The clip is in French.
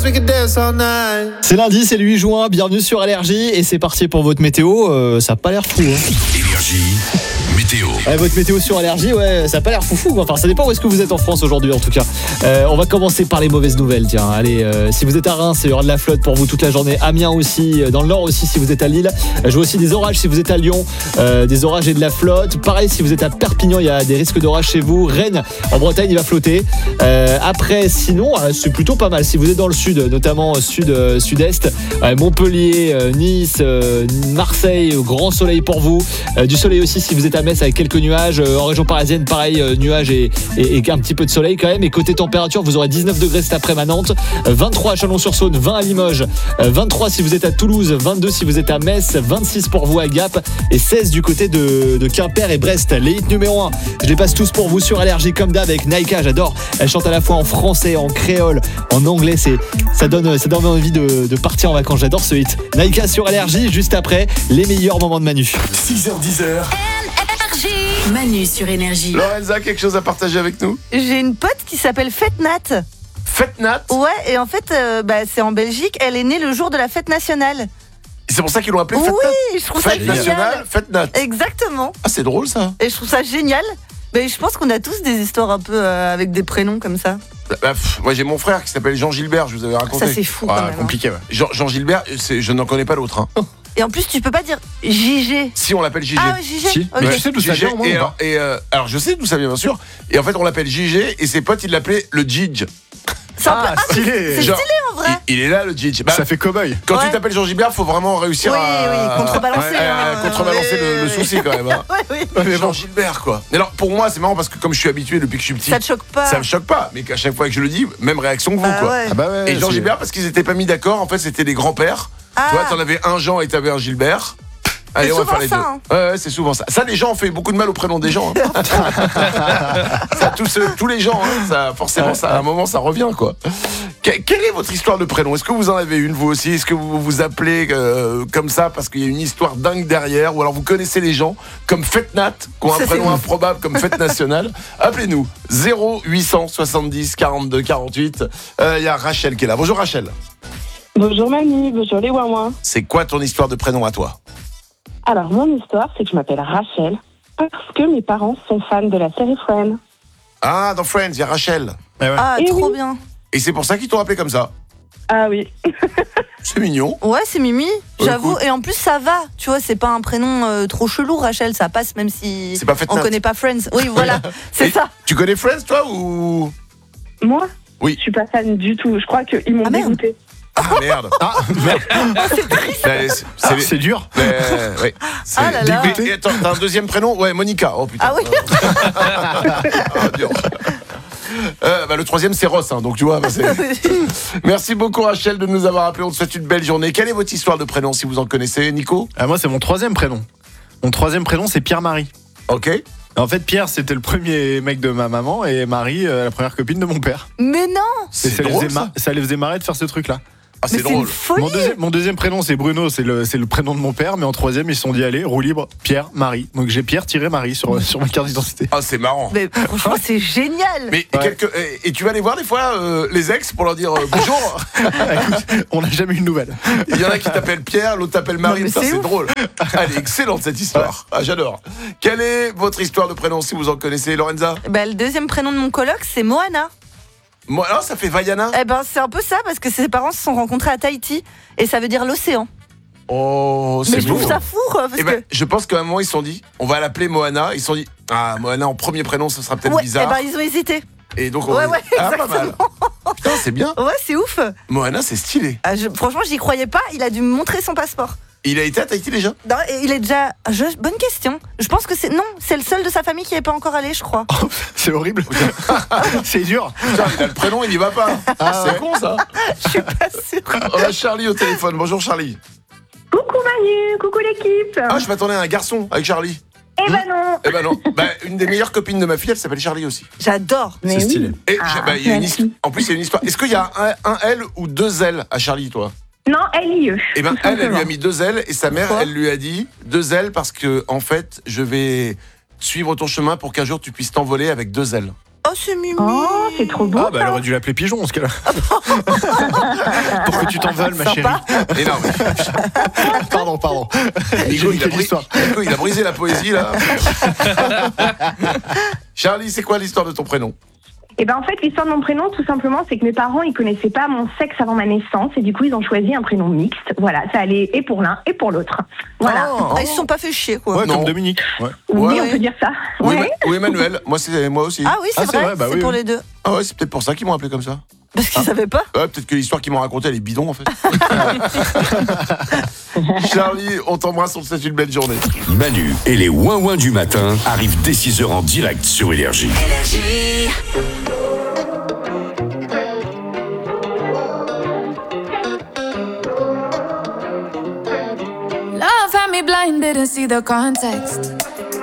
we could dance all night. C'est lundi, c'est le 8 juin, bienvenue sur Allergie et c'est parti pour votre météo, ça a pas l'air fou Énergie, météo. Votre météo sur Allergie, ça a pas l'air foufou, enfin ça dépend où est-ce que vous êtes en France aujourd'hui en tout cas. On va commencer par les mauvaises nouvelles, tiens, allez, si vous êtes à Reims, il y aura de la flotte pour vous toute la journée, Amiens aussi, dans le Nord aussi si vous êtes à Lille, je vois aussi des orages si vous êtes à Lyon, des orages et de la flotte, pareil si vous êtes à Perpignan, il y a des risques d'orage chez vous, Rennes en Bretagne il va flotter, après sinon c'est plutôt pas mal si vous êtes dans le sud, notamment sud-est, Montpellier, Nice, Marseille, grand soleil pour vous, du soleil aussi si vous êtes à Metz avec quelques nuages, en région parisienne pareil, nuages et un petit peu de soleil quand même, et côté température vous aurez 19 degrés cet après-midi à Nantes, 23 à Chalon-sur-Saône, 20 à Limoges, 23 si vous êtes à Toulouse, 22 si vous êtes à Metz, 26 pour vous à Gap et 16 du côté de Quimper et Brest. Les hits numéro 1, je les passe tous pour vous sur Allergie comme d'hab avec Naïka, j'adore, elle chante à la fois en français, en créole, en anglais, ça donne envie de partir en vacances, j'adore ce hit. Naïka sur Allergie, juste après les meilleurs moments de Manu. 6h10. Manu sur Énergie. Lorenza, quelque chose à partager avec nous? J'ai une pote qui s'appelle Fête-Nat. Fête-Nat? Ouais, et en fait, c'est en Belgique. Elle est née le jour de la fête nationale. C'est pour ça qu'ils l'ont appelée Fête-Nat? Oui, je trouve ça Fête génial. nationale, Fête-Nat. Exactement. Ah, c'est drôle ça. Et je trouve ça génial. Mais je pense qu'on a tous des histoires un peu avec des prénoms comme ça. Moi j'ai mon frère qui s'appelle Jean Gilbert, je vous avais raconté. Ça, c'est fou quand même. Compliqué, ouais. Jean Gilbert, je n'en connais pas l'autre. Hein. Et en plus, tu peux pas dire JG. Si, on l'appelle JG. Ah, JG. Si. Ok. Mais tu sais d'où ça vient au moins ou pas alors je sais d'où ça vient bien sûr. Et en fait on l'appelle JG et ses potes ils l'appelaient le Jidge. C'est un peu- stylé. c'est Genre, stylé en vrai. Il est là le Jidge. Ça fait cow-boy. Quand Ouais. tu t'appelles Jean Gilbert, faut vraiment réussir Oui, à contrebalancer. contrebalancer le Oui. souci quand même. Hein. Oui. Mais Jean Gilbert quoi. Mais alors pour moi c'est marrant parce que comme je suis habitué depuis que je suis petit, Ça te choque pas. ça me choque pas. Mais qu'à chaque fois que je le dis, même réaction que vous Bah quoi. ouais. Ah bah ouais, Et Jean c'est- Gilbert parce qu'ils étaient pas mis d'accord. En fait c'était des grands-pères. Ah. Tu vois, t'en avais un Jean et t'avais un Gilbert. Allez, on va souvent faire les ça, deux. hein. Ouais, c'est souvent ça. Ça, les gens ont fait beaucoup de mal au prénom des gens. Hein. Ça, tous les gens, hein, ça, forcément, ça, à un moment, ça revient, quoi. Quelle est votre histoire de prénom? Est-ce que vous en avez une, vous aussi? Est-ce que vous vous appelez comme ça parce qu'il y a une histoire dingue derrière? Ou alors vous connaissez les gens comme Fête-Nat, qui ont un Ça, prénom c'est ouf. improbable comme Fête Nationale? Appelez-nous 0870 42 48. Il y a Rachel qui est là. Bonjour Rachel. Bonjour Manu, bonjour les Ouin-Ouin. C'est quoi ton histoire de prénom à toi? Alors mon histoire, c'est que je m'appelle Rachel parce que mes parents sont fans de la série Friends. Ah, dans Friends, il y a Rachel. Ah, Eh trop oui. bien. Et c'est pour ça qu'ils t'ont appelé comme ça. Ah oui. C'est mignon. Ouais, c'est Mimi, j'avoue. écoute. Et en plus, ça va. Tu vois, c'est pas un prénom trop chelou, Rachel. Ça passe même si C'est pas Fête on Nat. connaît pas Friends. Oui, voilà, c'est Et ça. Tu connais Friends, toi, ou... Moi, Oui. je suis pas fan du tout. Je crois qu'ils m'ont Ah, merde. dégoûté. Ah, merde. C'est dur. Ouais. Ah là là. Et attends, t'as un deuxième prénom? Ouais, Monica. Oh putain. Ah oui. Ah, dur. Le troisième, c'est Ross, hein, donc tu vois. Merci beaucoup, Rachel, de nous avoir appelé. On te souhaite une belle journée. Quelle est votre histoire de prénom, si vous en connaissez, Nico? Moi c'est mon troisième prénom. Mon troisième prénom c'est Pierre-Marie. Ok. En fait Pierre c'était le premier mec de ma maman et Marie la première copine de mon père. Mais non. Et C'est drôle, ça les faisait marrer de faire ce truc là. Ah, Mais c'est c'est une drôle. folie. Mon deuxième prénom c'est Bruno, c'est le prénom de mon père, mais en troisième ils se sont dit allez, roue libre, Pierre, Marie. Donc j'ai Pierre-Marie sur ma carte d'identité. Ah, c'est marrant. Mais franchement, c'est génial. Mais Ouais. et tu vas aller voir des fois les ex pour leur dire bonjour. Écoute, on n'a jamais eu de nouvelles. Il y en a qui t'appellent Pierre, l'autre t'appelle Marie. Non, mais Ça, c'est c'est ouf. drôle. Elle est excellente cette histoire. Ah, j'adore. Quelle est votre histoire de prénom, si vous en connaissez, Lorenza? Le deuxième prénom de mon coloc, c'est Moana. Moi, alors, ça fait Vaiana. C'est un peu ça parce que ses parents se sont rencontrés à Tahiti et ça veut dire l'océan. Oh, c'est Mais je beau. trouve ça fou parce Je pense qu'à un moment ils se sont dit, on va l'appeler Moana. Ils se sont dit, ah, Moana en premier prénom, ce sera que peut-être bizarre. ils ont hésité. Et donc on Ouais, ah, pas mal. Putain, c'est bien. Ouais, c'est ouf. Moana, c'est stylé. Franchement, j'y croyais pas. Il a dû me montrer son passeport. Il a été à Tahiti déjà? Non, et il est déjà. Bonne question. Je pense que c'est le seul de sa famille qui n'est pas encore allé, je crois. C'est horrible. C'est dur. Putain, il a le prénom, il y va pas. Ah, c'est ouais. con ça. Je suis pas sûre. On a Charlie au téléphone. Bonjour Charlie. Coucou Manu, coucou l'équipe. Ah, je m'attendais à un garçon avec Charlie. Eh ben non. Eh ben non. Une des meilleures copines de ma fille, elle s'appelle Charlie aussi. J'adore. Mais C'est stylé. oui. Et il y a une merci. en plus, il y a une histoire. Est-ce qu'il y a un L ou deux L à Charlie, toi? Non, LIE. Eh ben, tout elle lui a simplement. mis deux L et sa mère, Pourquoi elle lui a dit deux L parce que, en fait, je vais suivre ton chemin pour qu'un jour tu puisses t'envoler avec deux L. Oh, c'est Mimi. Oh, c'est trop beau. Ah bah elle aurait dû l'appeler Pigeon en ce cas-là. tu t'en veux, ma chérie. Et non, mais Pardon. Nico, J'ai niqué l'histoire. Nico, il a brisé la poésie là. Charlie, c'est quoi l'histoire de ton prénom? Et ben en fait, l'histoire de mon prénom, tout simplement, c'est que mes parents, ils connaissaient pas mon sexe avant ma naissance et du coup, ils ont choisi un prénom mixte. Voilà, ça allait et pour l'un et pour l'autre. Voilà. Ah, ils se sont pas fait chier, quoi. Ouais, Non. comme Dominique. Ouais. Oui, Ouais. on peut dire ça. Oui, Ouais. oui, Emmanuel. Moi aussi. Ah oui, c'est Ah, c'est vrai, vrai, bah c'est oui, pour oui. les deux. Ah ouais, c'est peut-être pour ça qu'ils m'ont appelé comme ça. Parce qu'ils savaient pas. Ouais, peut-être que l'histoire qu'ils m'ont racontée, elle est bidon en fait. Charlie, on t'embrasse, on te souhaite une belle journée. Manu et les ouin-ouin du matin arrivent dès 6h en direct sur Énergie. Love had me blind, didn't see the context.